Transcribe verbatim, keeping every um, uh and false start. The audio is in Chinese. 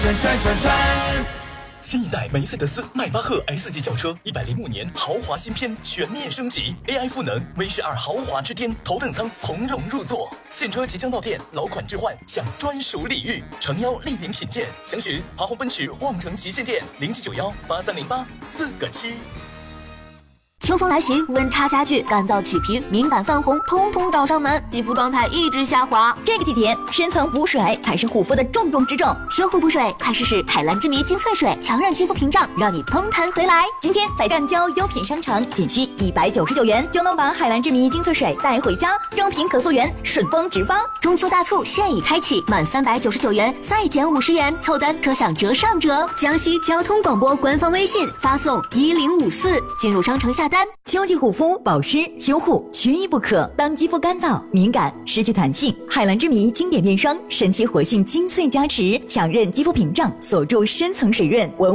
帅帅帅帅！ 新一代梅赛德斯迈巴赫 S 级轿车，一百零五年豪华新篇全面升级 ，A I 赋能 V 十二豪华之巅，头等舱从容入座。现车即将到店，老款置换享专属礼遇，诚邀莅临品鉴。详询华宏奔驰望城旗舰店零七九幺八三零八四个七。 秋风来袭，温差加剧，干燥起皮、敏感泛红，通通找上门，肌肤状态一直下滑。 这个季节，深层补水才是护肤的重中之重。 修护补水，快试试海蓝之谜精粹水，强韧肌肤屏障，让你嘭弹回来。 今天在赣胶优品商城，仅需一百九十九元就能把海蓝之谜精粹水带回家，正品可溯源，顺丰直发。 中秋大促现已开启，满三百九十九元再减五十元，凑单可享折上折。江西交通广播官方微信发送一零五四，进入商城下单。 秋季护肤保湿修护缺一不可。当肌肤干燥、敏感、失去弹性，海蓝之谜经典面霜，神奇活性精粹加持，强韧肌肤屏障，锁住深层水润。